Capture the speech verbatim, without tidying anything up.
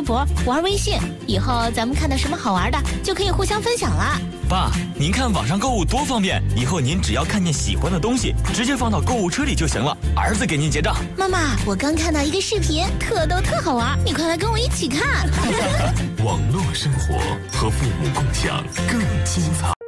博，玩微信，以后咱们看到什么好玩的就可以互相分享了。 爸，您看网上购物多方便，以后您只要看见喜欢的东西，直接放到购物车里就行了，儿子给您结账。 妈妈，我刚看到一个视频，特逗特好玩，你快来跟我一起看。 网络生活和父母共享更精彩。